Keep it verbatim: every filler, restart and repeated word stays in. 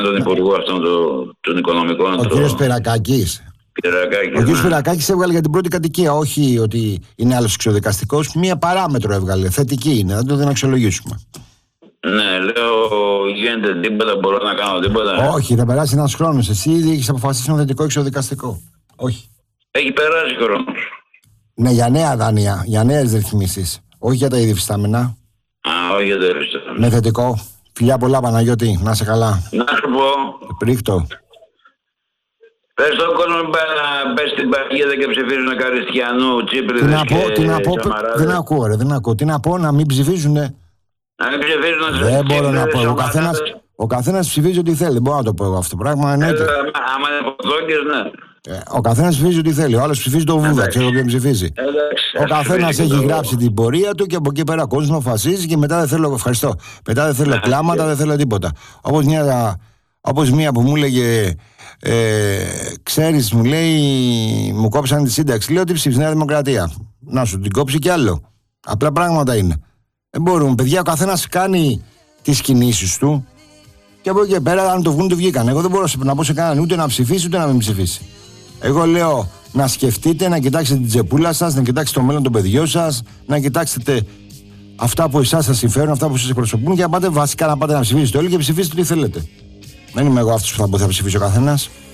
τον υπουργό αυτόν τον, τον οικονομικών. Ο κύριος Πυρακάκης. Πυρακάκης, Ο κύριος ναι. Πυρακάκης έβγαλε για την πρώτη κατοικία, όχι ότι είναι άλλος εξοδικαστικός. Μία παράμετρο έβγαλε. Θετική είναι, δεν το δεν αξιολογήσουμε. Ναι, λέω, γίνεται τίποτα, μπορώ να κάνω τίποτα. Όχι, θα περάσει ένας χρόνος. Εσύ ήδη έχεις αποφασίσει ένα θετικό εξοδικαστικό. Όχι. Έχει περάσει χρόνος. Ναι, για νέα δάνεια, για νέες ρυθμίσεις. Όχι για τα ήδη φυστάμενα. Α, όχι, δεν είναι. Με θετικό. Φιλιά πολλά, Παναγιώτη, να είσαι καλά. Να σου πω. Πρίχτο. Πες στον κόσμο να πες στην παγίδα και ψηφίζουν Καριστιανού, Τσίπριδες Τι να πω, και τι να πω, Σαμαράδες. δεν ακούω ρε, δεν ακούω. Τι να πω, να μην ψηφίζουνε. Να μην ψηφίζουν Δεν μπορώ να Τσίπριδες, πω. Ο καθένας, Σαμαράδες. ο καθένας ψηφίζει ό,τι θέλει. Δεν μπορώ να το πω εγώ αυτό το πράγμα. Εννοείται. Ε, Άμα είναι ποτόκες, ναι. Ε, ο καθένας ψηφίζει ό,τι θέλει. Ο άλλος ψηφίζει το Βούδα. Ξέρω ποιον ψηφίζει. Εντάξει, Ο ας καθένας ψηφίζει έχει και το- γράψει την πορεία του και από εκεί πέρα ο κόσμος αποφασίζει και μετά δεν θέλω. Ευχαριστώ. Μετά δεν θέλω κλάματα, δεν θέλω τίποτα. Όπως μια, όπως μια που μου έλεγε. Ε, ξέρεις, μου λέει, μου κόψαν τη σύνταξη. Λέω ότι ψήφισε Νέα Δημοκρατία. Να σου την κόψει κι άλλο. Απλά πράγματα είναι. Δεν μπορούμε, παιδιά, ο καθένας κάνει τις κινήσεις του και από εκεί και πέρα, αν το βγουν, το βγήκαν. Εγώ δεν μπορώ να πω σε κανέναν ούτε να ψηφίσει ούτε να μην ψηφίσει. Εγώ λέω να σκεφτείτε, να κοιτάξετε την τσεπούλα σας, να κοιτάξετε το μέλλον των παιδιών σας, να κοιτάξετε αυτά που εσάς σας συμφέρουν, αυτά που σας εκπροσωπούν και να πάτε βασικά να πάτε να ψηφίσετε όλοι και ψηφίστε τι θέλετε. Δεν είμαι εγώ αυτός που θα, θα ψηφίσει ο καθένας.